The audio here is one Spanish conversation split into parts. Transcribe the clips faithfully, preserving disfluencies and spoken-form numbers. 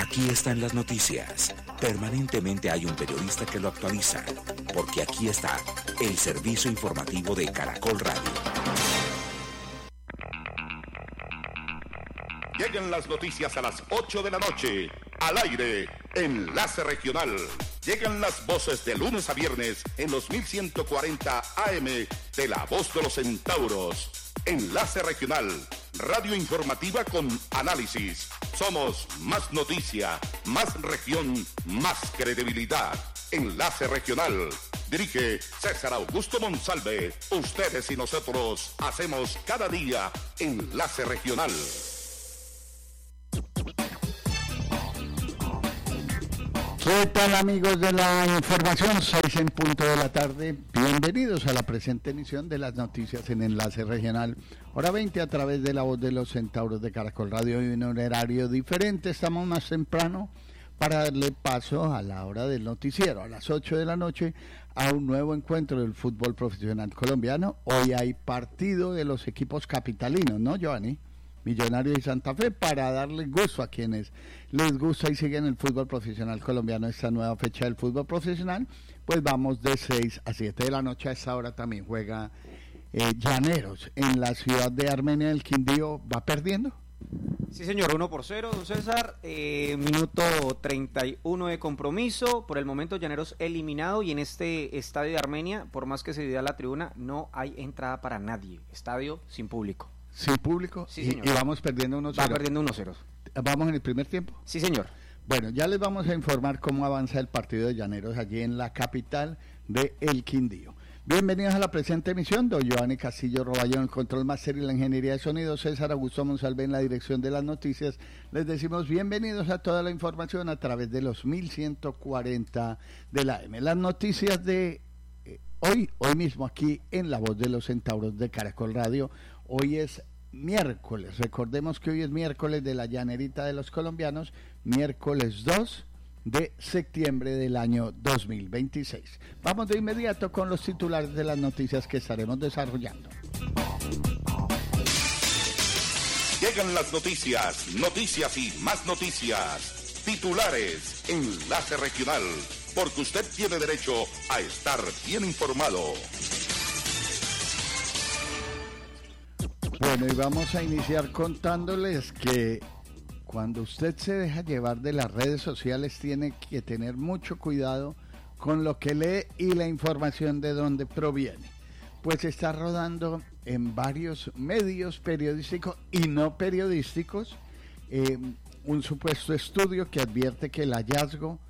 Aquí están las noticias. Permanentemente hay un periodista que lo actualiza, porque aquí está el servicio informativo de Caracol Radio. Llegan las noticias a las ocho de la noche, al aire, Enlace Regional. Llegan las voces de lunes a viernes en los mil ciento cuarenta A M de La Voz de los Centauros. Enlace Regional, radio informativa con análisis. Somos más noticia, más región, más credibilidad. Enlace Regional. Dirige César Augusto Monsalve. Ustedes y nosotros hacemos cada día Enlace Regional. ¿Qué tal, amigos de la información? seis en punto de la tarde. Bienvenidos a la presente emisión de las noticias en Enlace Regional. Hora veinte a través de La Voz de los Centauros de Caracol Radio y en un horario diferente. Estamos más temprano para darle paso a la hora del noticiero, a las ocho de la noche, a un nuevo encuentro del fútbol profesional colombiano. Hoy hay partido de los equipos capitalinos, ¿no, Giovanni? Millonarios y Santa Fe, para darle gusto a quienes les gusta y siguen el fútbol profesional colombiano, esta nueva fecha del fútbol profesional. Pues vamos de seis a siete de la noche. A esta hora también juega eh, Llaneros en la ciudad de Armenia. El Quindío va perdiendo. Sí, señor, uno por cero, don César. eh, minuto treinta y uno de compromiso. Por el momento Llaneros eliminado, y en este estadio de Armenia, por más que se divida la tribuna, no hay entrada para nadie. Estadio sin público. Sin público, sí, y, y vamos perdiendo uno cero. Va perdiendo uno cero. ¿Vamos en el primer tiempo? Sí, señor. Bueno, ya les vamos a informar cómo avanza el partido de Llaneros allí en la capital de El Quindío. Bienvenidos a la presente emisión. Don Giovanni Castillo Roballo en el control máster y la ingeniería de sonido, César Augusto Monsalve en la dirección de las noticias. Les decimos bienvenidos a toda la información a través de los mil ciento cuarenta de la A M. Las noticias de eh, hoy, hoy mismo aquí en La Voz de los Centauros de Caracol Radio. Hoy es miércoles, recordemos que hoy es miércoles de la llanerita de los colombianos, miércoles dos de septiembre del año dos mil veintiséis. Vamos de inmediato con los titulares de las noticias que estaremos desarrollando. Llegan las noticias, noticias y más noticias. Titulares, Enlace Regional, porque usted tiene derecho a estar bien informado. Bueno, y vamos a iniciar contándoles que cuando usted se deja llevar de las redes sociales tiene que tener mucho cuidado con lo que lee y la información de dónde proviene. Pues está rodando en varios medios periodísticos y no periodísticos eh, un supuesto estudio que advierte que el hallazgo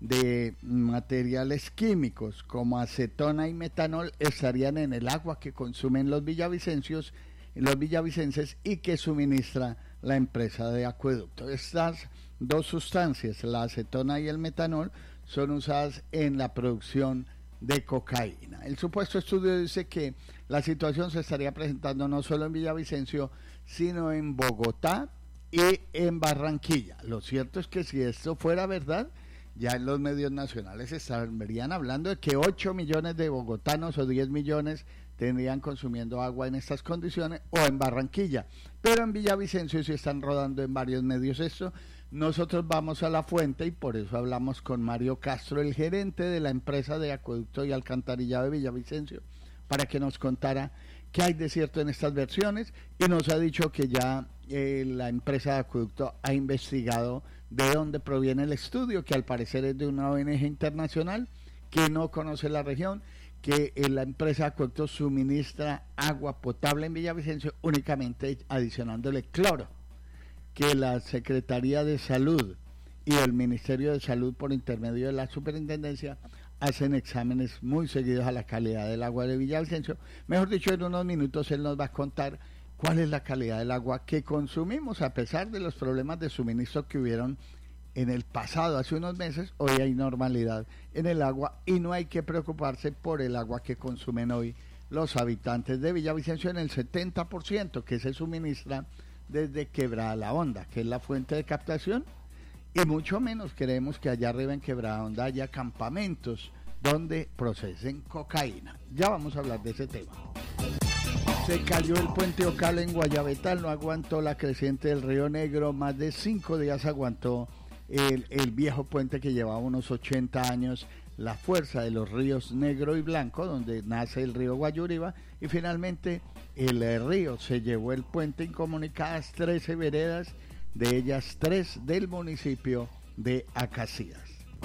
de materiales químicos como acetona y metanol estarían en el agua que consumen los villavicencios los villavicenses y que suministra la empresa de acueducto. Estas dos sustancias, la acetona y el metanol, son usadas en la producción de cocaína. El supuesto estudio dice que la situación se estaría presentando no solo en Villavicencio, sino en Bogotá y en Barranquilla. Lo cierto es que si esto fuera verdad, ya en los medios nacionales estarían hablando de que ocho millones de bogotanos o diez millones tendrían consumiendo agua en estas condiciones, o en Barranquilla, pero en Villavicencio sí están rodando en varios medios esto. Nosotros vamos a la fuente y por eso hablamos con Mario Castro, el gerente de la empresa de acueducto y alcantarillado de Villavicencio, para que nos contara qué hay de cierto en estas versiones, y nos ha dicho que ya eh, la empresa de acueducto ha investigado de dónde proviene el estudio, que al parecer es de una O N G internacional que no conoce la región, que eh, la empresa de acueducto suministra agua potable en Villavicencio únicamente adicionándole cloro, que la Secretaría de Salud y el Ministerio de Salud por intermedio de la Superintendencia hacen exámenes muy seguidos a la calidad del agua de Villavicencio. Mejor dicho, en unos minutos él nos va a contar cuál es la calidad del agua que consumimos a pesar de los problemas de suministro que hubieron en el pasado, hace unos meses. Hoy hay normalidad en el agua y no hay que preocuparse por el agua que consumen hoy los habitantes de Villavicencio en el setenta por ciento que se suministra desde Quebrada la Honda, que es la fuente de captación, y mucho menos queremos que allá arriba en Quebrada Honda haya campamentos donde procesen cocaína. Ya vamos a hablar de ese tema. Se cayó el puente Ocal en Guayabetal, no aguantó la creciente del Río Negro, más de cinco días aguantó el, el viejo puente que llevaba unos ochenta años, la fuerza de los ríos Negro y Blanco, donde nace el río Guayuriba, y finalmente el, el río se llevó el puente, incomunicadas trece veredas, de ellas tres del municipio de Acacías.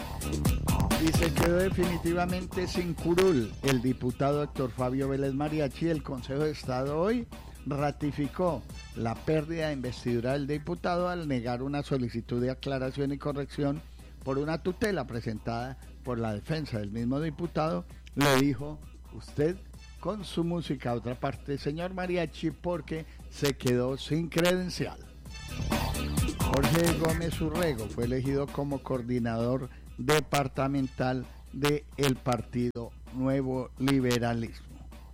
Y se quedó definitivamente sin curul el diputado Héctor Fabio Vélez Mariachi. El Consejo de Estado hoy ratificó la pérdida de investidura del diputado al negar una solicitud de aclaración y corrección por una tutela presentada por la defensa del mismo diputado. Le dijo usted con su música a otra parte, señor Mariachi, porque se quedó sin credencial. Jorge Gómez Urrego fue elegido como coordinador departamental del Partido Nuevo Liberalismo.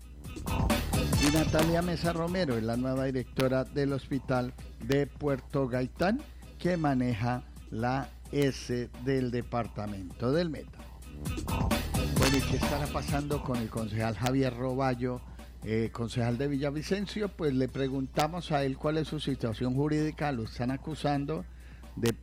Y Natalia Mesa Romero es la nueva directora del Hospital de Puerto Gaitán, que maneja la S del departamento del Meta. Bueno, ¿y qué estará pasando con el concejal Javier Roballo, eh, concejal de Villavicencio? Pues le preguntamos a él cuál es su situación jurídica. Lo están acusando de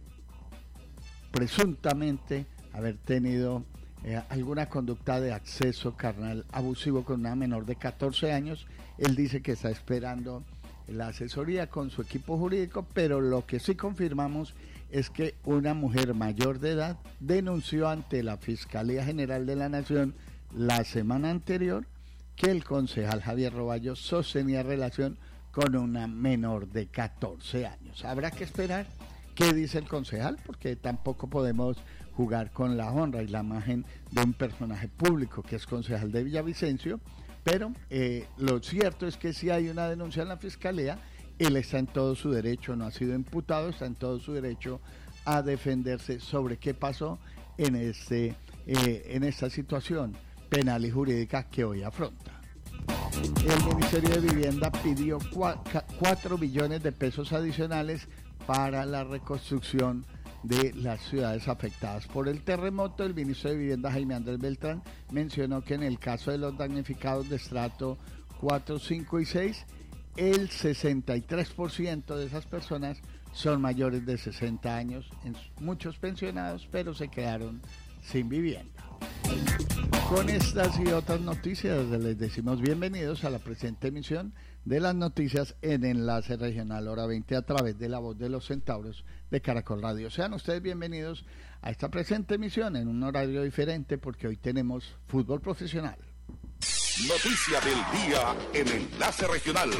presuntamente haber tenido eh, alguna conducta de acceso carnal abusivo con una menor de catorce años. Él dice que está esperando la asesoría con su equipo jurídico, pero lo que sí confirmamos es que una mujer mayor de edad denunció ante la Fiscalía General de la Nación la semana anterior que el concejal Javier Roballo sostenía relación con una menor de catorce años. Habrá que esperar qué dice el concejal, porque tampoco podemos jugar con la honra y la imagen de un personaje público que es concejal de Villavicencio, pero eh, lo cierto es que si hay una denuncia en la Fiscalía, él está en todo su derecho, no ha sido imputado, está en todo su derecho a defenderse sobre qué pasó en, este, eh, en esta situación penal y jurídica que hoy afronta. El Ministerio de Vivienda pidió cuatro billones de pesos adicionales para la reconstrucción de las ciudades afectadas por el terremoto. El ministro de Vivienda, Jaime Andrés Beltrán, mencionó que en el caso de los damnificados de estrato cuatro, cinco y seis, el sesenta y tres por ciento de esas personas son mayores de sesenta años, muchos pensionados, pero se quedaron sin vivienda. Con estas y otras noticias les decimos bienvenidos a la presente emisión de las noticias en Enlace Regional Hora veinte a través de la voz de los centauros de Caracol Radio. Sean ustedes bienvenidos a esta presente emisión en un horario diferente, porque hoy tenemos fútbol profesional. Noticia del día en Enlace Regional.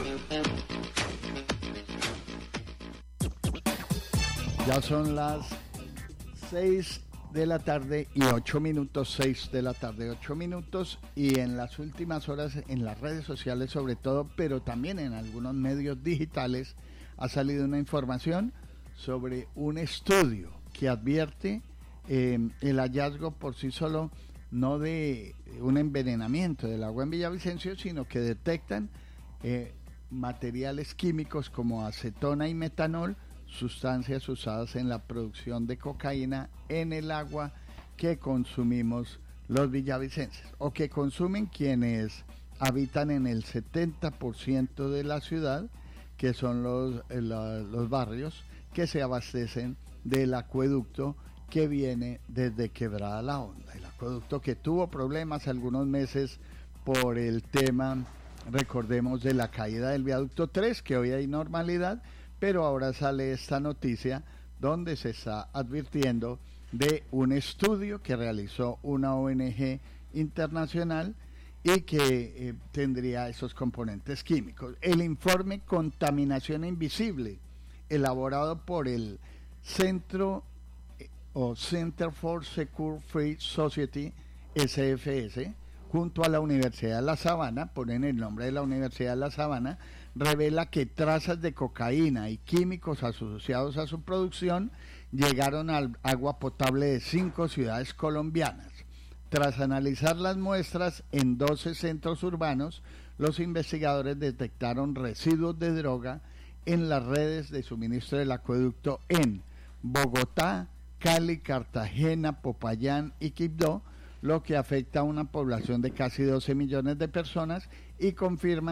Ya son las seis de la tarde y ocho minutos, seis de la tarde, ocho minutos, y en las últimas horas en las redes sociales sobre todo, pero también en algunos medios digitales, ha salido una información sobre un estudio que advierte eh, el hallazgo por sí solo no de un envenenamiento del agua en Villavicencio, sino que detectan eh, materiales químicos como acetona y metanol, sustancias usadas en la producción de cocaína en el agua que consumimos los villavicenses, o que consumen quienes habitan en el setenta por ciento de la ciudad, que son los, los, los barrios que se abastecen del acueducto que viene desde Quebrada La Honda. El acueducto que tuvo problemas algunos meses por el tema, recordemos, de la caída del viaducto tres, que hoy hay normalidad, pero ahora sale esta noticia donde se está advirtiendo de un estudio que realizó una O N G internacional y que eh, tendría esos componentes químicos. El informe Contaminación Invisible, elaborado por el Centro eh, o Center for Secure Free Society, S F S, junto a la Universidad de La Sabana, ponen el nombre de la Universidad de La Sabana, revela que trazas de cocaína y químicos asociados a su producción llegaron al agua potable de cinco ciudades colombianas. Tras analizar las muestras en doce centros urbanos, los investigadores detectaron residuos de droga en las redes de suministro del acueducto en Bogotá, Cali, Cartagena, Popayán y Quibdó, lo que afecta a una población de casi doce millones de personas y confirma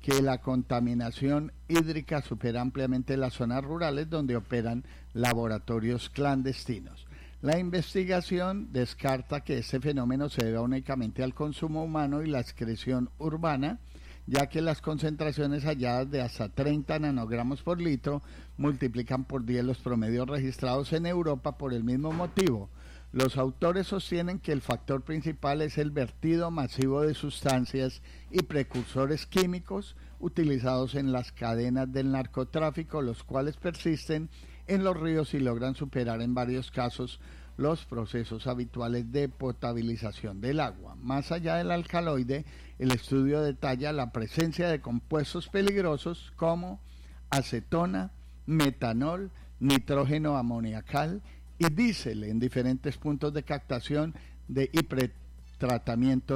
que la contaminación hídrica supera ampliamente las zonas rurales donde operan laboratorios clandestinos. La investigación descarta que este fenómeno se deba únicamente al consumo humano y la excreción urbana, ya que las concentraciones halladas de hasta treinta nanogramos por litro multiplican por diez los promedios registrados en Europa por el mismo motivo. Los autores sostienen que el factor principal es el vertido masivo de sustancias y precursores químicos utilizados en las cadenas del narcotráfico, los cuales persisten en los ríos y logran superar en varios casos los procesos habituales de potabilización del agua. Más allá del alcaloide, el estudio detalla la presencia de compuestos peligrosos como acetona, metanol, nitrógeno amoniacal y diésel en diferentes puntos de captación de y pretratamiento